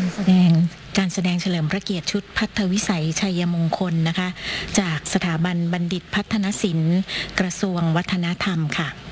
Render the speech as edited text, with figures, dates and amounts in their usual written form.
การแสดงเฉลิมพระเกียรติชุดพัทธวิสัยชัยมงคลนะคะจากสถาบันบัณฑิตพัฒนศิลป์กระทรวงวัฒนธรรมค่ะ